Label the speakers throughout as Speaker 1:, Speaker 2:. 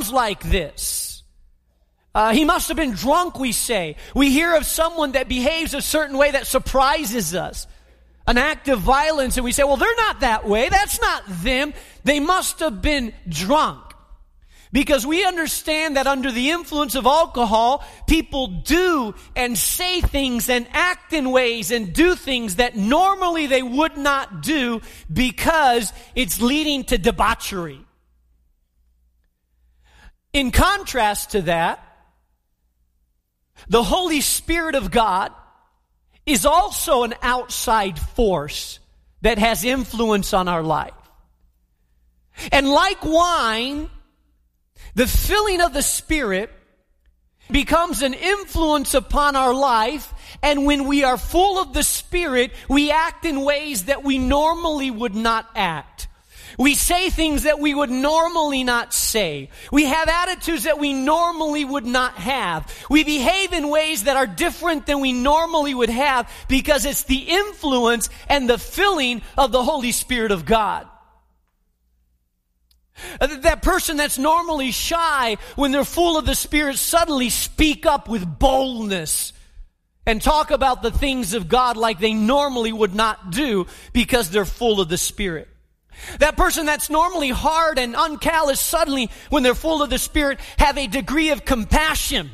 Speaker 1: sounds like this. He must have been drunk, we say. We hear of someone that behaves a certain way that surprises us. An act of violence, and we say, well, they're not that way. That's not them. They must have been drunk. Because we understand that under the influence of alcohol, people do and say things and act in ways and do things that normally they would not do because it's leading to debauchery. In contrast to that, the Holy Spirit of God is also an outside force that has influence on our life. And like wine, the filling of the Spirit becomes an influence upon our life, and when we are full of the Spirit, we act in ways that we normally would not act. We say things that we would normally not say. We have attitudes that we normally would not have. We behave in ways that are different than we normally would have because it's the influence and the filling of the Holy Spirit of God. That person that's normally shy, when they're full of the Spirit, suddenly speak up with boldness and talk about the things of God like they normally would not do because they're full of the Spirit. That person that's normally hard and uncallous, suddenly, when they're full of the Spirit, have a degree of compassion.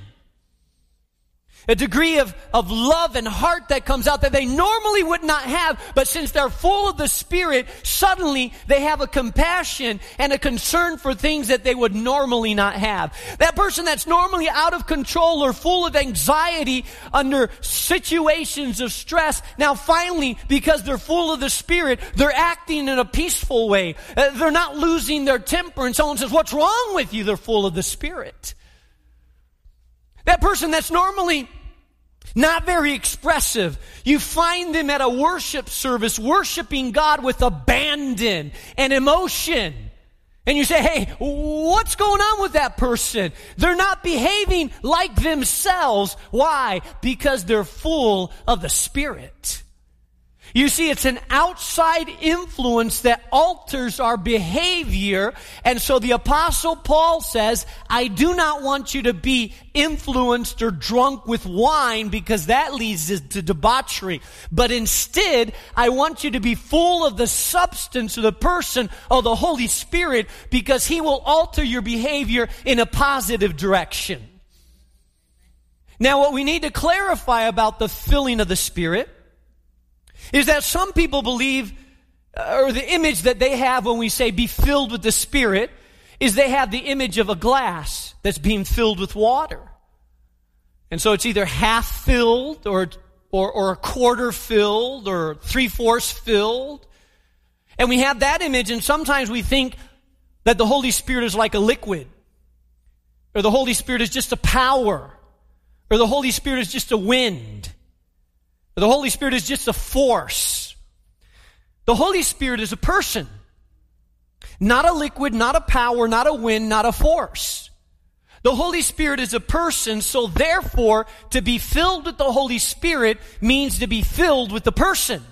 Speaker 1: A degree of love and heart that comes out that they normally would not have, but since they're full of the Spirit, suddenly they have a compassion and a concern for things that they would normally not have. That person that's normally out of control or full of anxiety under situations of stress, now finally, because they're full of the Spirit, they're acting in a peaceful way. They're not losing their temper, and someone says, "What's wrong with you?" They're full of the Spirit. That person that's normally not very expressive, you find them at a worship service worshiping God with abandon and emotion. And you say, "Hey, what's going on with that person?" They're not behaving like themselves. Why? Because they're full of the Spirit. You see, it's an outside influence that alters our behavior. And so the Apostle Paul says, I do not want you to be influenced or drunk with wine because that leads to debauchery. But instead, I want you to be full of the substance of the person of the Holy Spirit because He will alter your behavior in a positive direction. Now, what we need to clarify about the filling of the Spirit is that some people believe, or the image that they have when we say be filled with the Spirit, is they have the image of a glass that's being filled with water. And so it's either half filled or a quarter filled or 3/4 filled. And we have that image, and sometimes we think that the Holy Spirit is like a liquid, or the Holy Spirit is just a power, or the Holy Spirit is just a wind. The Holy Spirit is just a force. The Holy Spirit is a person. Not a liquid, not a power, not a wind, not a force. The Holy Spirit is a person, so therefore, to be filled with the Holy Spirit means to be filled with the person.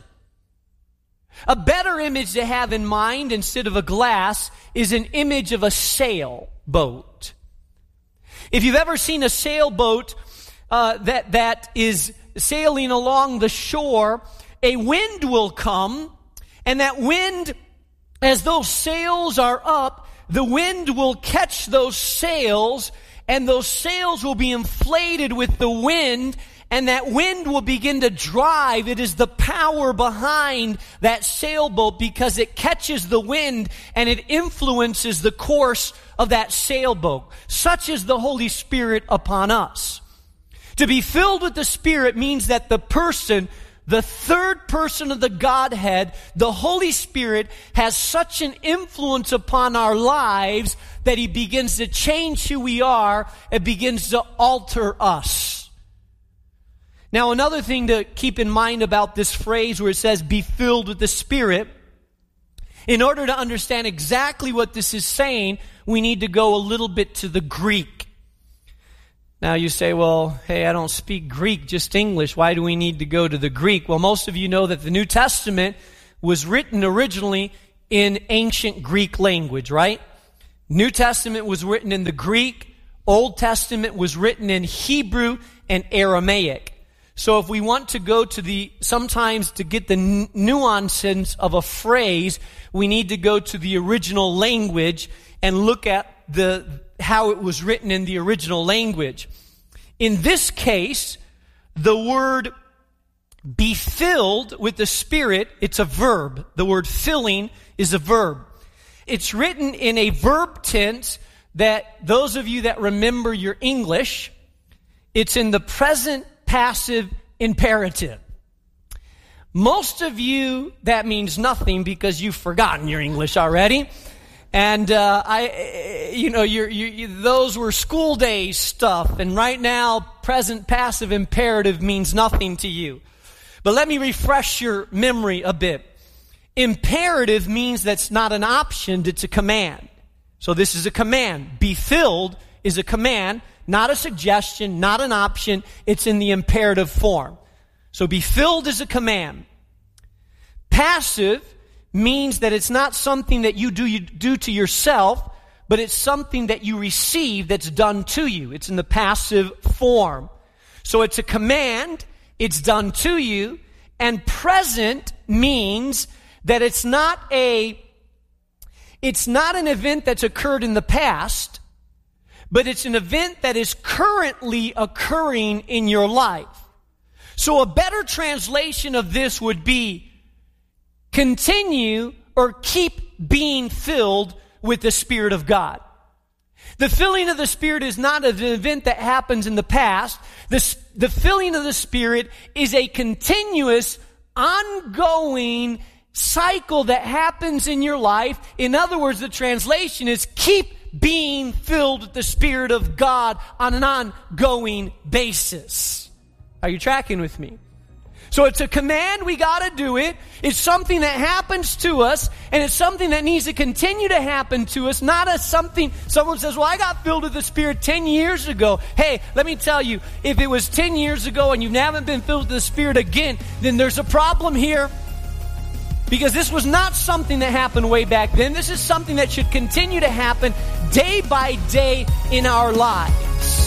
Speaker 1: A better image to have in mind instead of a glass is an image of a sailboat. If you've ever seen a sailboat that is sailing along the shore, a wind will come, and that wind, as those sails are up, the wind will catch those sails, and those sails will be inflated with the wind, and that wind will begin to drive. It is the power behind that sailboat because it catches the wind and it influences the course of that sailboat. Such is the Holy Spirit upon us. To be filled with the Spirit means that the person, the third person of the Godhead, the Holy Spirit, has such an influence upon our lives that He begins to change who we are and begins to alter us. Now, another thing to keep in mind about this phrase where it says, be filled with the Spirit, in order to understand exactly what this is saying, we need to go a little bit to the Greek. Now you say, well, hey, I don't speak Greek, just English. Why do we need to go to the Greek? Well, most of you know that the New Testament was written originally in ancient Greek language, right? New Testament was written in the Greek. Old Testament was written in Hebrew and Aramaic. So if we want to go to sometimes to get the nuances of a phrase, we need to go to the original language and look at how it was written in the original language. In this case, the word be filled with the Spirit, it's a verb. The word filling is a verb. It's written in a verb tense that those of you that remember your English, it's in the present passive imperative. Most of you, that means nothing because you've forgotten your English already. And those were school days stuff. And right now, present passive imperative means nothing to you. But let me refresh your memory a bit. Imperative means that's not an option, it's a command. So this is a command. Be filled is a command, not a suggestion, not an option. It's in the imperative form. So be filled is a command. Passive means that it's not something that you do to yourself, but it's something that you receive that's done to you. It's in the passive form. So it's a command, it's done to you, and present means that it's not an event that's occurred in the past, but it's an event that is currently occurring in your life. So a better translation of this would be continue or keep being filled with the Spirit of God. The filling of the Spirit is not an event that happens in the past. The filling of the Spirit is a continuous, ongoing cycle that happens in your life. In other words, the translation is keep being filled with the Spirit of God on an ongoing basis. Are you tracking with me? So it's a command, we gotta do it. It's something that happens to us, and it's something that needs to continue to happen to us, not as something, someone says, well, I got filled with the Spirit 10 years ago. Hey, let me tell you, if it was 10 years ago and you haven't been filled with the Spirit again, then there's a problem here. Because this was not something that happened way back then. This is something that should continue to happen day by day in our lives.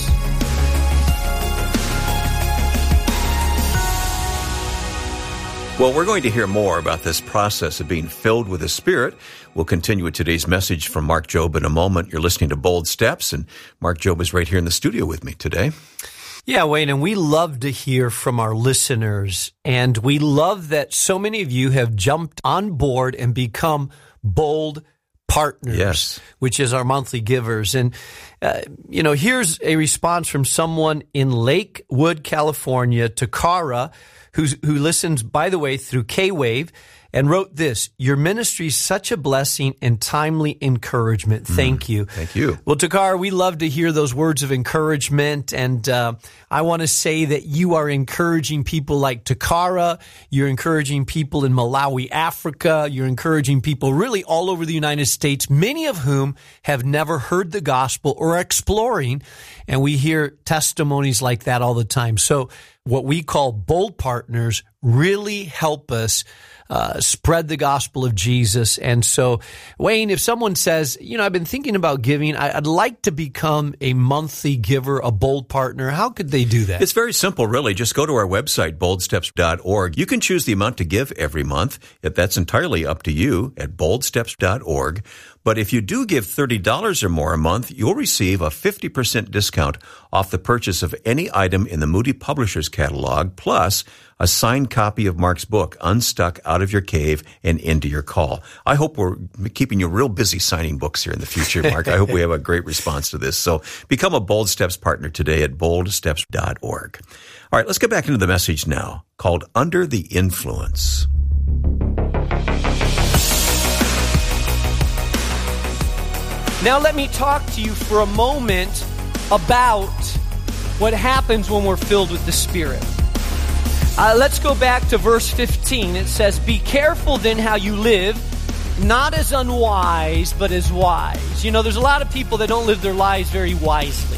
Speaker 2: Well, we're going to hear more about this process of being filled with the Spirit. We'll continue with today's message from Mark Jobe in a moment. You're listening to Bold Steps, and Mark Jobe is right here in the studio with me today.
Speaker 1: Yeah, Wayne, and we love to hear from our listeners, and we love that so many of you have jumped on board and become Bold Partners,
Speaker 2: yes,
Speaker 1: which is our monthly givers. And, here's a response from someone in Lakewood, California, Takara, who listens, by the way, through K-Wave, and wrote this: your ministry is such a blessing and timely encouragement. Thank you.
Speaker 2: Thank you.
Speaker 1: Well, Takara, we love to hear those words of encouragement, and I want to say that you are encouraging people like Takara. You're encouraging people in Malawi, Africa. You're encouraging people really all over the United States, many of whom have never heard the gospel or are exploring, and we hear testimonies like that all the time. So what we call Bold Partners really help us spread the gospel of Jesus. And so, Wayne, if someone says, I've been thinking about giving, I'd like to become a monthly giver, a Bold Partner, how could they do that?
Speaker 2: It's very simple, really. Just go to our website, boldsteps.org. You can choose the amount to give every month. That's entirely up to you at boldsteps.org. But if you do give $30 or more a month, you'll receive a 50% discount off the purchase of any item in the Moody Publishers catalog, plus a signed copy of Mark's book, Unstuck Out of Your Cave and Into Your Call. I hope we're keeping you real busy signing books here in the future, Mark. I hope we have a great response to this. So become a Bold Steps partner today at boldsteps.org. All right, let's get back into the message now, called Under the Influence.
Speaker 1: Now let me talk to you for a moment about what happens when we're filled with the Spirit. Let's go back to verse 15. It says, be careful then how you live, not as unwise, but as wise. There's a lot of people that don't live their lives very wisely.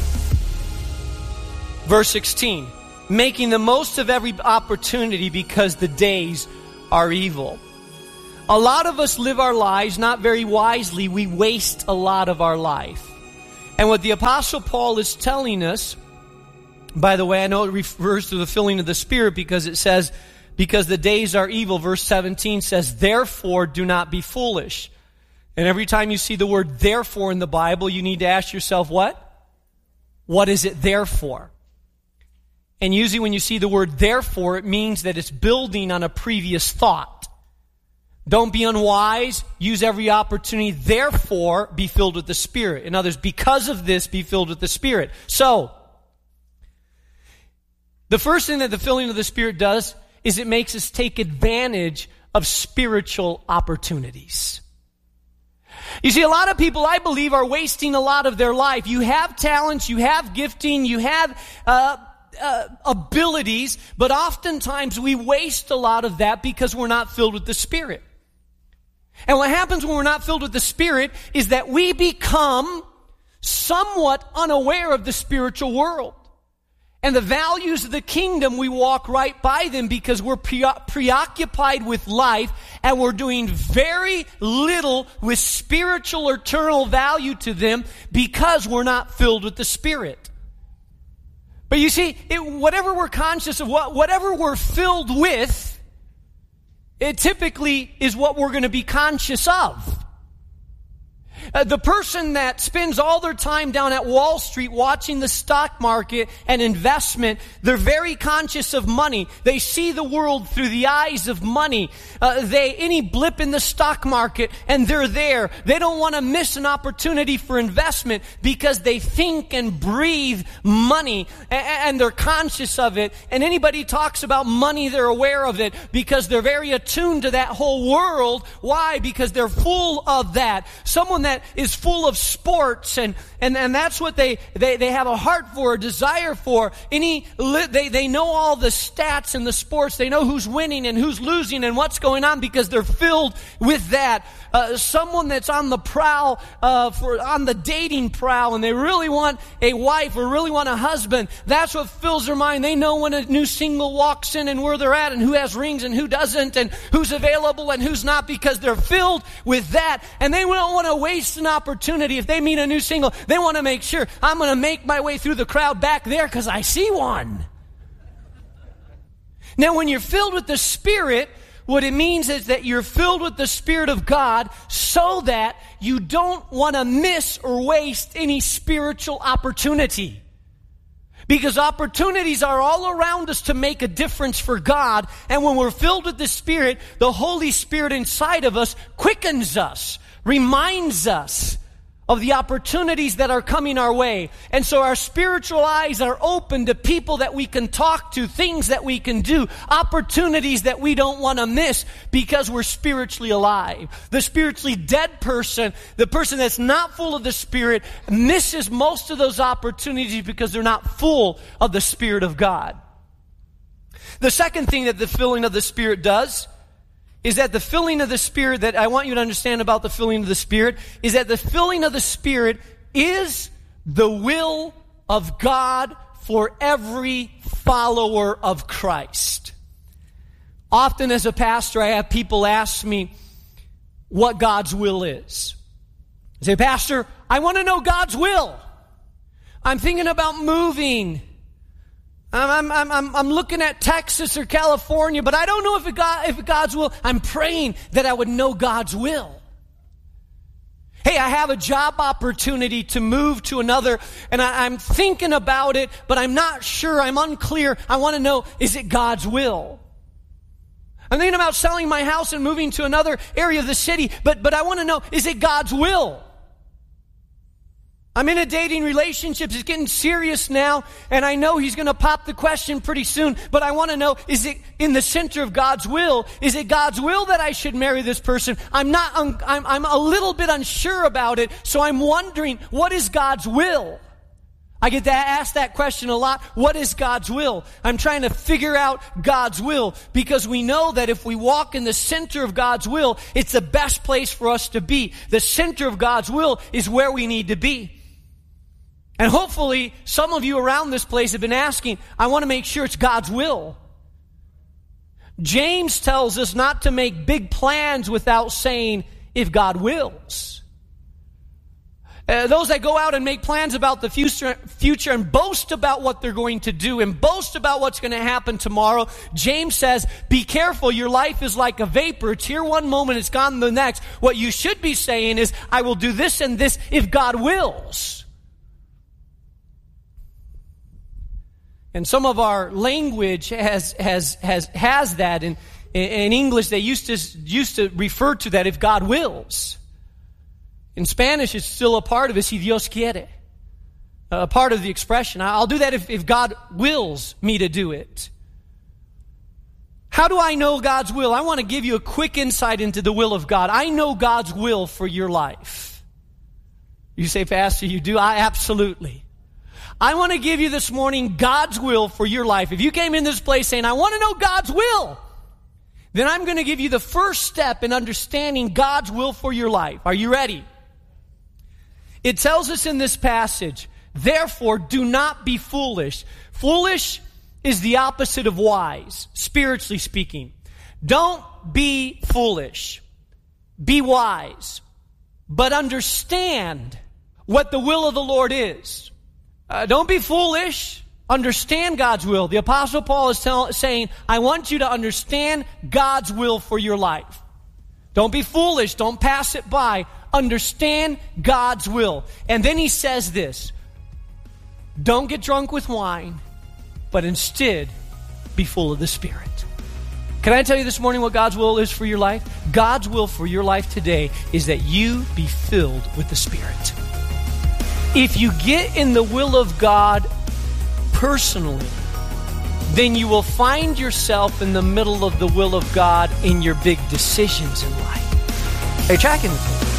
Speaker 1: Verse 16, making the most of every opportunity because the days are evil. A lot of us live our lives not very wisely. We waste a lot of our life. And what the Apostle Paul is telling us, by the way, I know it refers to the filling of the Spirit because it says, because the days are evil. Verse 17 says, therefore do not be foolish. And every time you see the word therefore in the Bible, you need to ask yourself, what? What is it there for? And usually when you see the word therefore, it means that it's building on a previous thought. Don't be unwise. Use every opportunity. Therefore, be filled with the Spirit. In others, because of this, be filled with the Spirit. So, the first thing that the filling of the Spirit does is it makes us take advantage of spiritual opportunities. You see, a lot of people, I believe, are wasting a lot of their life. You have talents, you have gifting, you have abilities, but oftentimes we waste a lot of that because we're not filled with the Spirit. And what happens when we're not filled with the Spirit is that we become somewhat unaware of the spiritual world. And the values of the kingdom, we walk right by them because we're preoccupied with life and we're doing very little with spiritual or eternal value to them because we're not filled with the Spirit. But you see, whatever we're conscious of, whatever we're filled with, it typically is what we're going to be conscious of. The person that spends all their time down at Wall Street watching the stock market and investment, they're very conscious of money. They see the world through the eyes of money. Any blip in the stock market and they're there. They don't want to miss an opportunity for investment because they think and breathe money and they're conscious of it. And anybody talks about money, they're aware of it because they're very attuned to that whole world. Why? Because they're full of that. Someone that is full of sports and that's what they have a heart for, a desire for. They know all the stats in the sports. They know who's winning and who's losing and what's going on because they're filled with that. Someone that's on the prowl, on the dating prowl, and they really want a wife or really want a husband. That's what fills their mind. They know when a new single walks in and where they're at and who has rings and who doesn't and who's available and who's not because they're filled with that. And they don't want to waste an opportunity. If they meet a new single, they want to make sure I'm going to make my way through the crowd back there because I see one. Now, when you're filled with the Spirit, what it means is that you're filled with the Spirit of God so that you don't want to miss or waste any spiritual opportunity. Because opportunities are all around us to make a difference for God. And when we're filled with the Spirit, the Holy Spirit inside of us quickens us, reminds us of the opportunities that are coming our way. And so our spiritual eyes are open to people that we can talk to, things that we can do, opportunities that we don't want to miss because we're spiritually alive. The spiritually dead person, the person that's not full of the Spirit, misses most of those opportunities because they're not full of the Spirit of God. The second thing that the filling of the Spirit does is that the filling of the Spirit, that I want you to understand about the filling of the Spirit, is that the filling of the Spirit is the will of God for every follower of Christ. Often as a pastor, I have people ask me what God's will is. I say, Pastor, I want to know God's will. I'm thinking about moving. I'm looking at Texas or California, but I don't know if God's will. I'm praying that I would know God's will. Hey, I have a job opportunity to move to another, and I'm thinking about it, but I'm not sure. I'm unclear. I want to know, is it God's will? I'm thinking about selling my house and moving to another area of the city, but I want to know, is it God's will? I'm in a dating relationship. It's getting serious now, and I know he's going to pop the question pretty soon, but I want to know, is it in the center of God's will? Is it God's will that I should marry this person? I'm a little bit unsure about it, so I'm wondering, what is God's will? I get asked that question a lot. What is God's will? I'm trying to figure out God's will because we know that if we walk in the center of God's will, it's the best place for us to be. The center of God's will is where we need to be. And hopefully, some of you around this place have been asking, I want to make sure it's God's will. James tells us not to make big plans without saying, if God wills. Those that go out and make plans about the future and boast about what they're going to do and boast about what's going to happen tomorrow, James says, be careful, your life is like a vapor. It's here one moment, it's gone the next. What you should be saying is, I will do this and this if God wills. And some of our language has that. In English, they used to refer to that, if God wills. In Spanish, it's still a part of it, si Dios quiere. A part of the expression. I'll do that if God wills me to do it. How do I know God's will? I want to give you a quick insight into the will of God. I know God's will for your life. You say, Pastor, you do? Absolutely. I want to give you this morning God's will for your life. If you came in this place saying, I want to know God's will, then I'm going to give you the first step in understanding God's will for your life. Are you ready? It tells us in this passage, therefore, do not be foolish. Foolish is the opposite of wise, spiritually speaking. Don't be foolish. Be wise. But understand what the will of the Lord is. Don't be foolish. Understand God's will. The Apostle Paul is saying, I want you to understand God's will for your life. Don't be foolish. Don't pass it by. Understand God's will. And then he says this, don't get drunk with wine, but instead be full of the Spirit. Can I tell you this morning what God's will is for your life? God's will for your life today is that you be filled with the Spirit. If you get in the will of God personally, then you will find yourself in the middle of the will of God in your big decisions in life. Are you tracking with me?